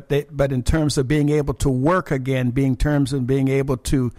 but in terms of being able to work again, being able to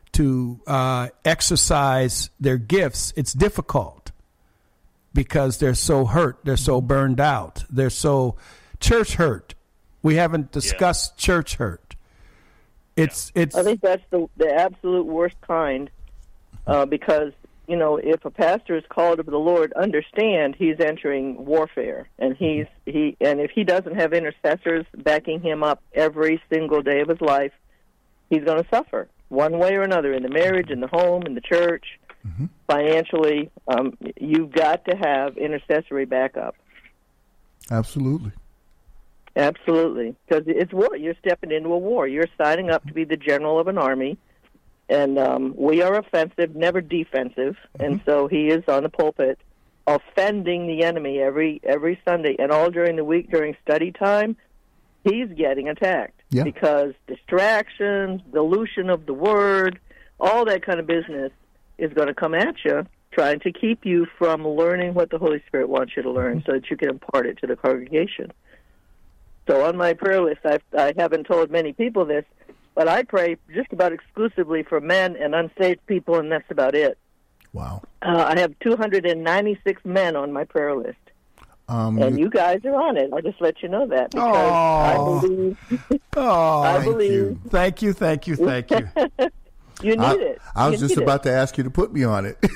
exercise their gifts, it's difficult because they're so hurt, they're so burned out, they're so church hurt. We haven't discussed church hurt. It's. I think that's the absolute worst kind, because if a pastor is called of the Lord, understand he's entering warfare, and and if he doesn't have intercessors backing him up every single day of his life, he's going to suffer one way or another in the marriage, in the home, in the church, financially. You've got to have intercessory backup. Absolutely. Absolutely, because it's war. You're stepping into a war. You're signing up to be the general of an army. And we are offensive, never defensive. And so he is on the pulpit offending the enemy every Sunday. And all during the week, during study time, he's getting attacked. Yeah. Because distractions, dilution of the word, all that kind of business is going to come at you, trying to keep you from learning what the Holy Spirit wants you to learn so that you can impart it to the congregation. So on my prayer list, I haven't told many people this, but I pray just about exclusively for men and unsaved people, and that's about it. Wow. I have 296 men on my prayer list. And you guys are on it. I'll just let you know that. Because I believe. I believe. Thank you. You need it. I was just about to ask you to put me on it.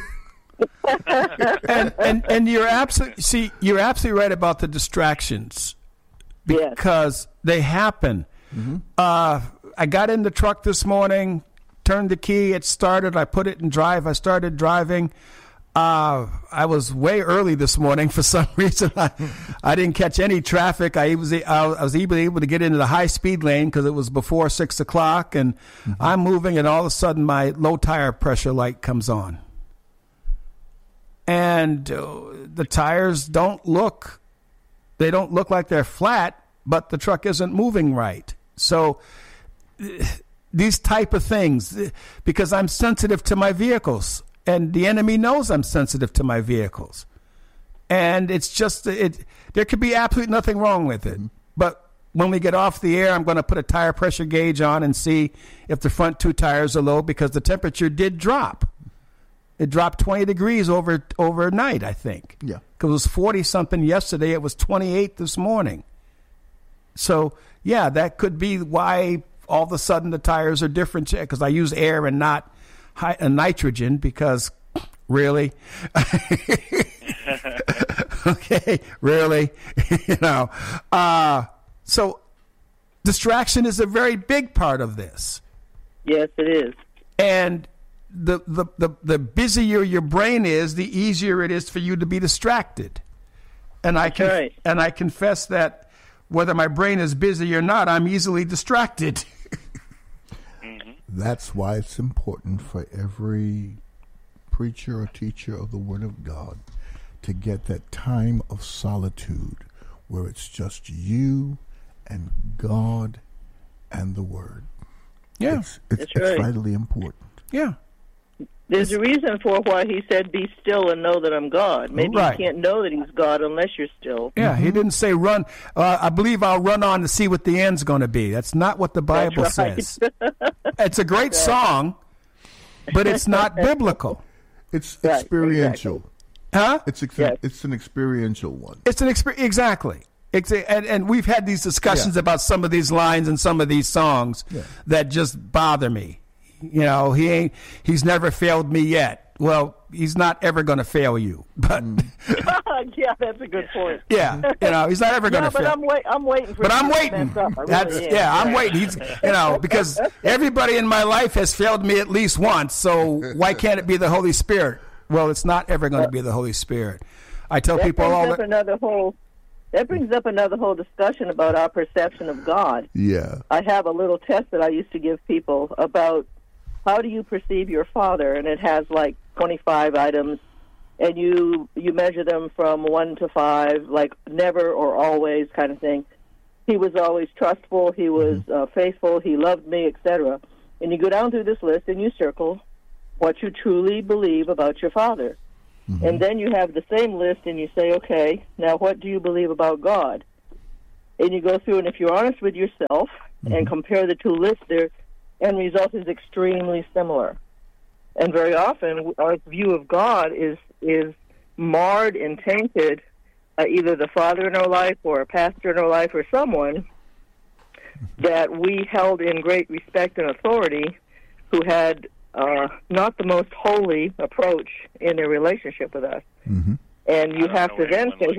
and you're absolutely right about the distractions, because they happen. I got in the truck this morning, turned the key, it started, I put it in drive, I started driving. I was way early this morning for some reason. I didn't catch any traffic. I was able to get into the high-speed lane because it was before 6 o'clock, and I'm moving, and all of a sudden my low tire pressure light comes on. And the tires don't look like they're flat, but the truck isn't moving right. So these type of things, because I'm sensitive to my vehicles, and the enemy knows I'm sensitive to my vehicles. And it's just, there could be absolutely nothing wrong with it. But when we get off the air, I'm going to put a tire pressure gauge on and see if the front two tires are low, because the temperature did drop. It dropped 20 degrees overnight, I think. Yeah. Because it was 40-something yesterday. It was 28 this morning. So, yeah, that could be why all of a sudden the tires are different, because I use air and not nitrogen, because really? Okay, really? So distraction is a very big part of this. Yes, it is. And the busier your brain is, the easier it is for you to be distracted. And I confess that whether my brain is busy or not, I'm easily distracted. That's why it's important for every preacher or teacher of the Word of God to get that time of solitude where it's just you and God and the Word. Yeah. It's vitally important. Yeah. There's a reason for why he said, be still and know that I'm God. Maybe you can't know that he's God unless you're still. Yeah, he didn't say run. I believe I'll run on to see what the end's going to be. That's not what the Bible says. It's a great song, but it's not biblical. It's experiential. Exactly. Huh? It's an experiential one. It's an exactly. And we've had these discussions about some of these lines and some of these songs that just bother me. He's never failed me yet. Well, he's not ever going to fail you. But yeah, that's a good point. Yeah, he's not ever going to fail. I'm waiting for. But I'm waiting. I'm waiting. He's, because everybody in my life has failed me at least once. So why can't it be the Holy Spirit? Well, it's not ever going to be the Holy Spirit. I tell people all that. That brings up another whole discussion about our perception of God. Yeah. I have a little test that I used to give people about how do you perceive your Father, and it has like 25 items, and you measure them from 1 to 5, like never or always kind of thing. He was always trustful, he was faithful, he loved me, etc. And you go down through this list and you circle what you truly believe about your Father. And then you have the same list and you say, okay, now what do you believe about God? and you go through, and if you're honest with yourself and compare the two lists, their end result is extremely similar. And very often, our view of God is marred and tainted, either the father in our life or a pastor in our life or someone that we held in great respect and authority who had not the most holy approach in their relationship with us. Mm-hmm. And you have to then say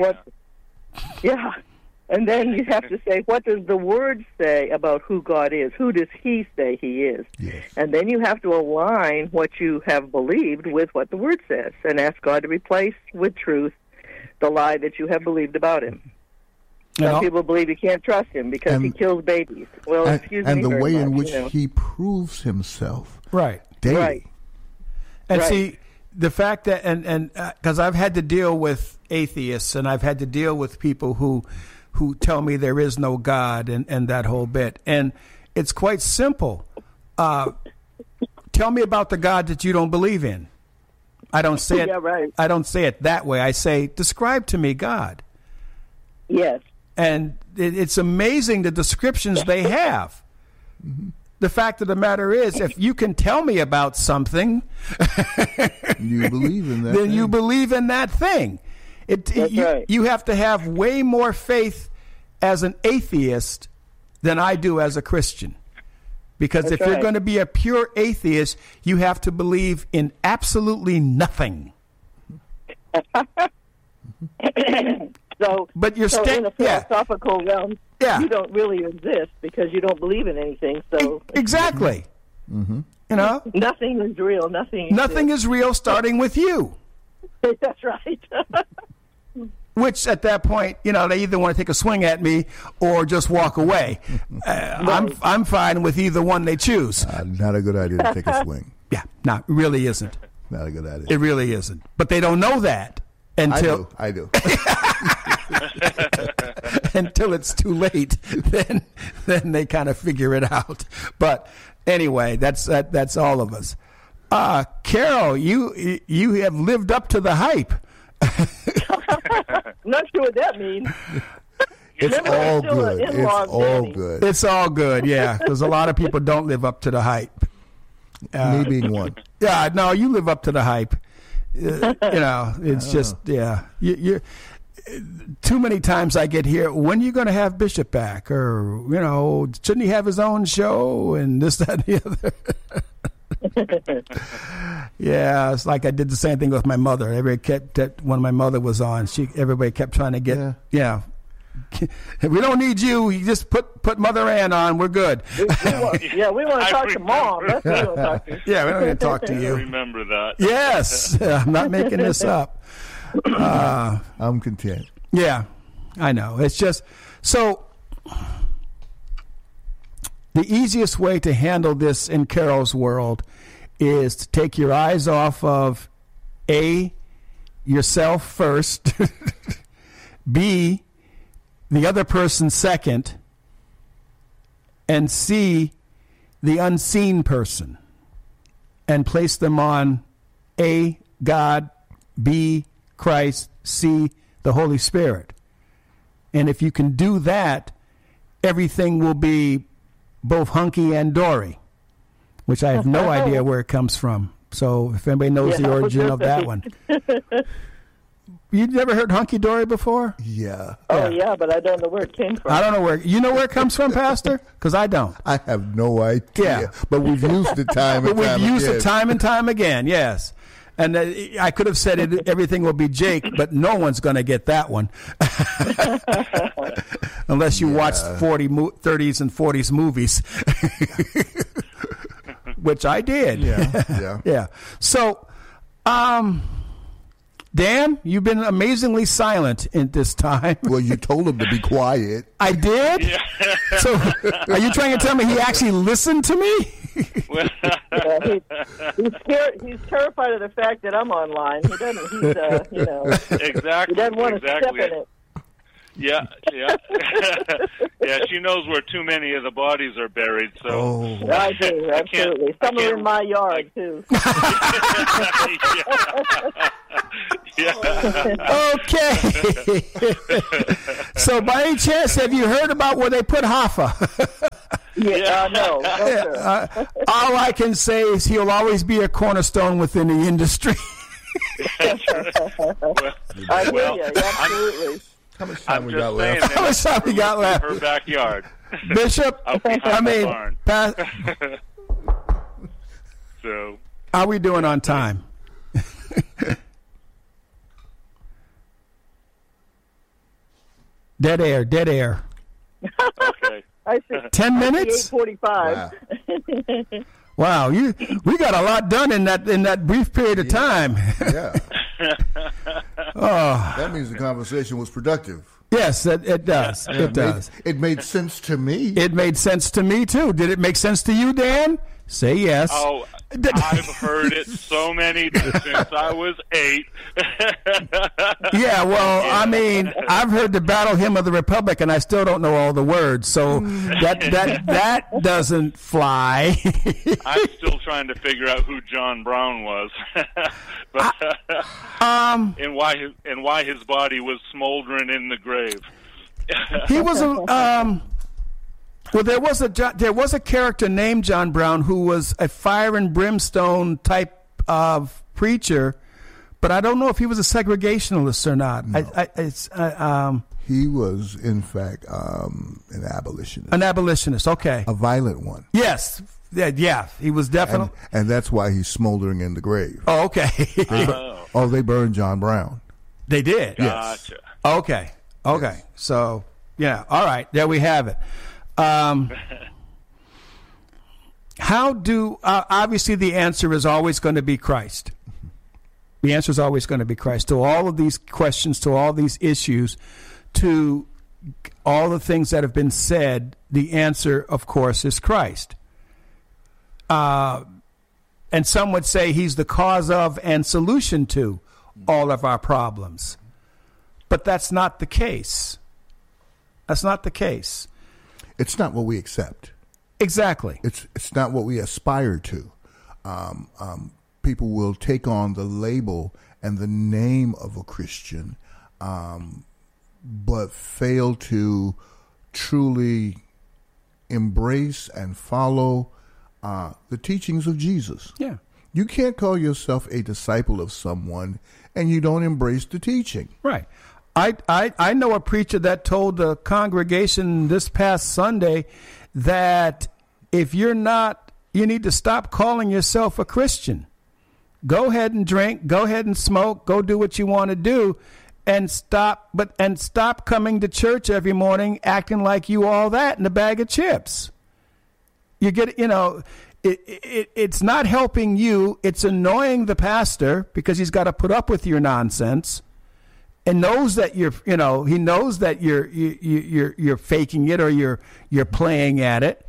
and then you have to say, what does the Word say about who God is? Who does He say He is? Yes. And then you have to align what you have believed with what the Word says and ask God to replace with truth the lie that you have believed about Him. Some people believe you can't trust Him because He kills babies. Well, excuse me. And the way much, in which He proves Himself. Right. Daily. Right. And see, the fact that, and because I've had to deal with atheists and I've had to deal with people who tell me there is no God and that whole bit. And it's quite simple. Tell me about the God that you don't believe in. I don't say it. Yeah, right. I don't say it that way. I say, describe to me God. Yes. And it's amazing the descriptions they have. Mm-hmm. The fact of the matter is, if you can tell me about something, you believe in that. Then thing. you believe in that thing. You have to have way more faith as an atheist than I do as a Christian. Because if you're going to be a pure atheist, you have to believe in absolutely nothing. But you're in a philosophical realm, you don't really exist because you don't believe in anything. So exactly. Mm-hmm. You know, nothing is real. Nothing is real, starting with you. That's right. Which at that point, they either want to take a swing at me or just walk away. I'm fine with either one they choose. Not a good idea to take a swing. Yeah, no, it really isn't. Not a good idea. It really isn't. But they don't know that until I do. Until it's too late, then they kind of figure it out. But anyway, that's all of us. Carol, you have lived up to the hype. Not sure what that means. It's all good. It's all good. It's all good, yeah, because a lot of people don't live up to the hype. Me being one. Yeah, no, you live up to the hype. It's just, you're too many times I get here, when are you going to have Bishop back? Or, shouldn't he have his own show? And this, that, and the other. Yeah, it's like I did the same thing with my mother. Everybody kept when my mother was on, everybody kept trying to get, we don't need you. You just put Mother Ann on. We're good. We want to talk to Mom. That's what we want to talk to. Yeah, we don't need to talk to you. I remember that. Yes, I'm not making this up. I'm content. Yeah, I know. It's just so. The easiest way to handle this in Carol's world is to take your eyes off of A, yourself first, B, the other person second, and C, the unseen person, and place them on A, God, B, Christ, C, the Holy Spirit. And if you can do that, everything will be both hunky and dory, which I have no idea where it comes from. So if anybody knows the origin of that one. You've never heard hunky dory before? Yeah. Oh, yeah, but I don't know where it came from. I don't know where. You know where it comes from, Pastor? Because I don't. I have no idea. Yeah. But we've used it time and time again. We've used it time and time again, yes. And I could have said everything will be Jake, but no one's going to get that one. Unless you watched 30s and 40s movies. Which I did. Yeah. Yeah. So, Dan, you've been amazingly silent in this time. Well, you told him to be quiet. I did? Yeah. So, are you trying to tell me he actually listened to me? He's terrified of the fact that I'm online. He doesn't. Exactly. He doesn't want to step in it. Yeah. Yeah, she knows where too many of the bodies are buried. So I do, absolutely. Some are in my yard too. Okay. So, by any chance, have you heard about where they put Hoffa? No. Sir. All I can say is he'll always be a cornerstone within the industry. I hear you. Absolutely. How much time I'm we just got saying left? How much time we got left? Her backyard. Bishop, Out behind the barn. So, how are we doing on time? Dead air. okay. I said 10 minutes? 8:45. Wow, we got a lot done in that brief period of time. Yeah. Oh, That means the conversation was productive. yes, it does. Yeah, It does. It made sense to me. It made sense to me too. Did it make sense to you, Dan? Say yes. Oh, I've heard it so many since I was 8. Yeah, well, I mean, I've heard the Battle Hymn of the Republic, and I still don't know all the words, so that doesn't fly. I'm still trying to figure out who John Brown was, but, and why his body was smoldering in the grave. He was a well, there was a character named John Brown who was a fire and brimstone type of preacher, but I don't know if he was a segregationalist or not. No. He was, in fact, an abolitionist. An abolitionist, okay. A violent one. Yes. Yeah, he was definitely. And that's why he's smoldering in the grave. Oh, okay. They burned John Brown. They did? Gotcha. Okay. Yes. So, yeah. All right. There we have it. How do obviously the answer is always going to be Christ. The answer is always going to be Christ to all of these questions, to all these issues, to all the things that have been said. The answer, of course, is Christ. And some would say he's the cause of and solution to all of our problems. But that's not the case. That's not the case. It's not what we accept. Exactly. It's not what we aspire to. People will take on the label and the name of a Christian, but fail to truly embrace and follow the teachings of Jesus. Yeah. You can't call yourself a disciple of someone and you don't embrace the teaching. Right. I know a preacher that told the congregation this past Sunday that if you're not, you need to stop calling yourself a Christian. Go ahead and drink, go ahead and smoke, go do what you want to do, and stop coming to church every morning acting like you all that in a bag of chips. It's not helping you. It's annoying the pastor because he's got to put up with your nonsense. And knows that he knows that you're faking it or you're playing at it.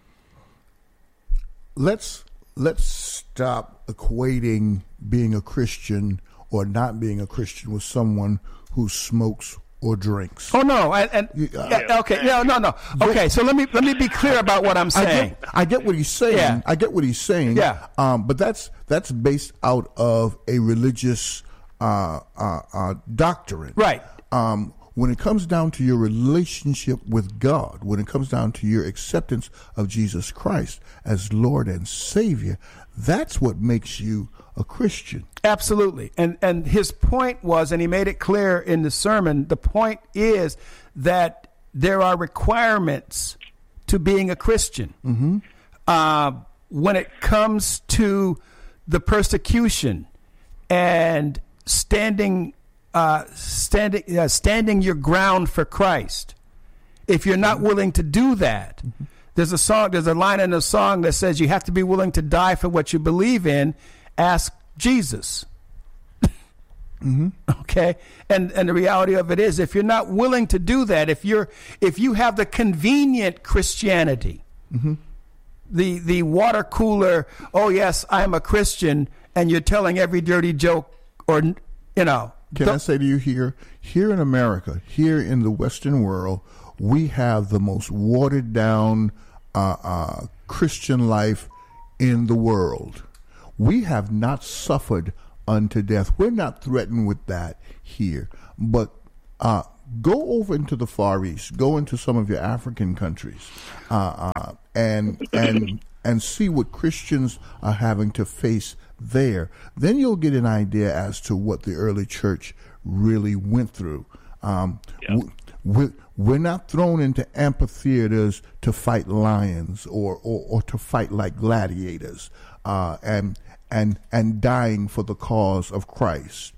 Let's stop equating being a Christian or not being a Christian with someone who smokes or drinks. Oh no! Okay, no. Okay, so let me be clear about what I'm saying. I get what he's saying. Yeah. I get what he's saying. Yeah. But that's based out of a religious doctrine. Right. When it comes down to your relationship with God, when it comes down to your acceptance of Jesus Christ as Lord and Savior, that's what makes you a Christian. Absolutely. And his point was, and he made it clear in the sermon, the point is that there are requirements to being a Christian. Mm-hmm. When it comes to the persecution and standing your ground for Christ. If you're not willing to do that, there's a line in a song that says you have to be willing to die for what you believe in. Ask Jesus. Mm-hmm. Okay, and the reality of it is, if you're not willing to do that, if you have the convenient Christianity, mm-hmm. the water cooler, oh yes, I'm a Christian, and you're telling every dirty joke, or Can I say to you here in America, here in the Western world, we have the most watered down Christian life in the world. We have not suffered unto death. We're not threatened with that here. But go over into the Far East. Go into some of your African countries, and see what Christians are having to face there. Then you'll get an idea as to what the early church really went through. We're not thrown into amphitheaters to fight lions or to fight like gladiators, and dying for the cause of Christ.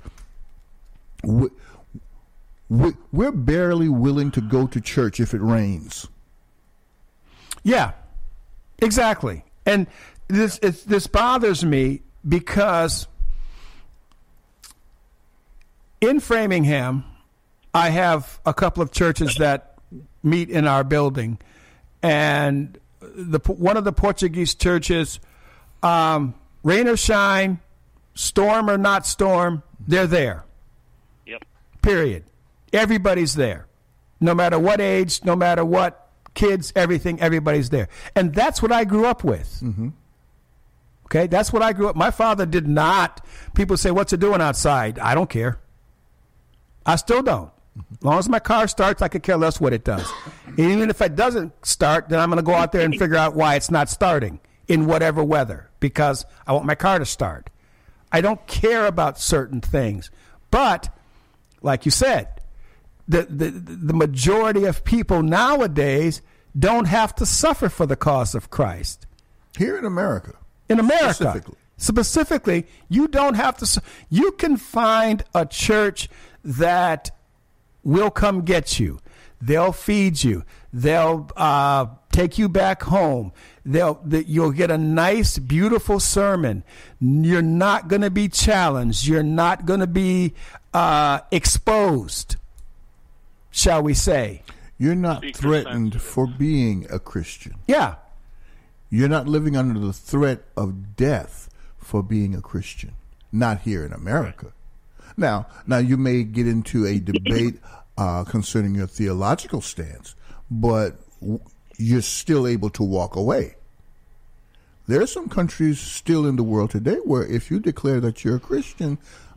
We're barely willing to go to church if it rains. Yeah, exactly. And this bothers me because in Framingham, I have a couple of churches that meet in our building, and one of the Portuguese churches, rain or shine, storm or not storm, they're there. Yep. Period. Everybody's there. No matter what age, no matter what kids, everything, everybody's there. And that's what I grew up with. Mm-hmm. Okay, that's what I grew up. My father did not. People say, "What's it doing outside?" I don't care. I still don't. As long as my car starts, I could care less what it does. And even if it doesn't start, then I'm going to go out there and figure out why it's not starting in whatever weather, because I want my car to start. I don't care about certain things. But, like you said, the majority of people nowadays don't have to suffer for the cause of Christ. Here in America. In America. Specifically, you don't have to. You can find a church that will come get you. They'll feed you. They'll take you back home. You'll get a nice, beautiful sermon. You're not going to be challenged. You're not going to be exposed, shall we say. You're not threatened for being a Christian. Yeah. You're not living under the threat of death for being a Christian. Not here in America. Now you may get into a debate concerning your theological stance, but you're still able to walk away. There are some countries still in the world today where if you declare that you're a Christian,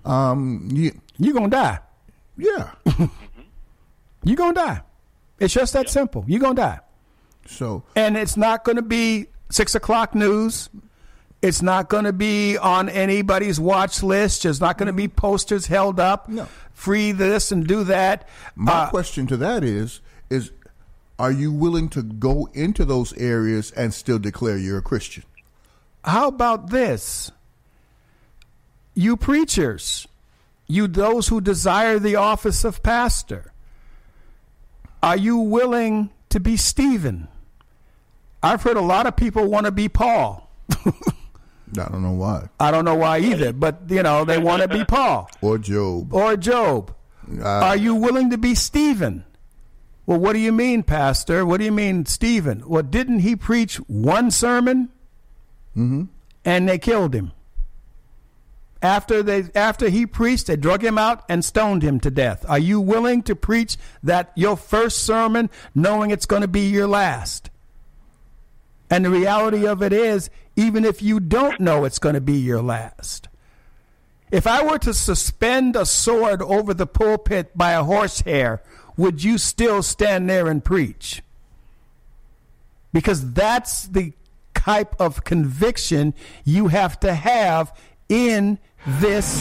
you're going to die. Yeah. You're going to die. It's just that simple. You're going to die. And it's not going to be 6 o'clock news. It's not going to be on anybody's watch list. There's not going to be posters held up. No. Free this and do that. My question to that is are you willing to go into those areas and still declare you're a Christian? How about this? You preachers, those who desire the office of pastor, are you willing to be Stephen? I've heard a lot of people want to be Paul. I don't know why. I don't know why either, but, they want to be Paul. Or Job. Are you willing to be Stephen? Well, what do you mean, Pastor? What do you mean, Stephen? Well, didn't he preach one sermon? Mm-hmm. And they killed him. After he preached, they drug him out and stoned him to death. Are you willing to preach that your first sermon knowing it's going to be your last? And the reality of it is, even if you don't know it's going to be your last. If I were to suspend a sword over the pulpit by a horsehair, would you still stand there and preach? Because that's the type of conviction you have to have in this